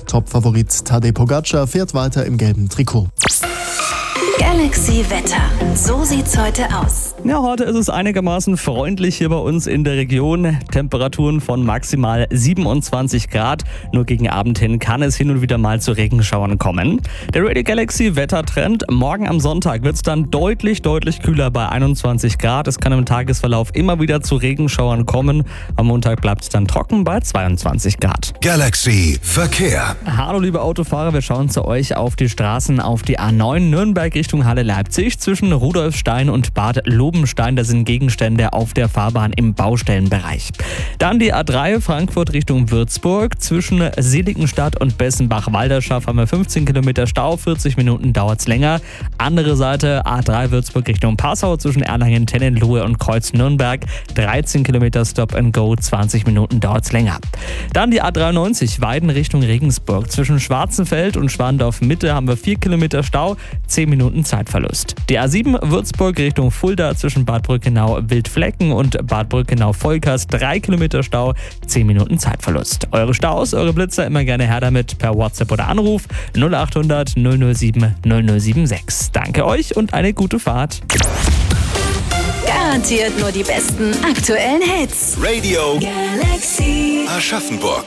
Top-Favorit Tadej Pogacar fährt weiter im gelben Trikot. Galaxy Wetter. So sieht's heute aus. Ja, heute ist es einigermaßen freundlich hier bei uns in der Region. Temperaturen von maximal 27 Grad. Nur gegen Abend hin kann es hin und wieder mal zu Regenschauern kommen. Der Radio Galaxy Wettertrend. Morgen am Sonntag wird es dann deutlich kühler bei 21 Grad. Es kann im Tagesverlauf immer wieder zu Regenschauern kommen. Am Montag bleibt es dann trocken bei 22 Grad. Galaxy Verkehr. Hallo liebe Autofahrer, wir schauen zu euch auf die Straßen, auf die A9 Nürnberg Richtung Halle Leipzig. Zwischen Rudolfstein und Bad Lobenstein, da sind Gegenstände auf der Fahrbahn im Baustellenbereich. Dann die A3 Frankfurt Richtung Würzburg. Zwischen Seligenstadt und Bessenbach-Walderschaft haben wir 15 Kilometer Stau, 40 Minuten dauert es länger. Andere Seite A3 Würzburg Richtung Passau zwischen Erlangen, Tennenlohe und Kreuz Nürnberg. 13 Kilometer Stop and Go, 20 Minuten dauert es länger. Dann die A93 Weiden Richtung Regensburg. Zwischen Schwarzenfeld und Schwandorf Mitte haben wir 4 Kilometer Stau, 10 Minuten Zeitverlust. Die A7 Würzburg Richtung Fulda zwischen Bad Brückenau-Wildflecken und Bad Brückenau-Volkers 3 Kilometer Stau, 10 Minuten Zeitverlust. Eure Staus, eure Blitzer immer gerne her damit per WhatsApp oder Anruf 0800 007 0076. Danke euch und eine gute Fahrt. Garantiert nur die besten aktuellen Hits. Radio Galaxy. Aschaffenburg.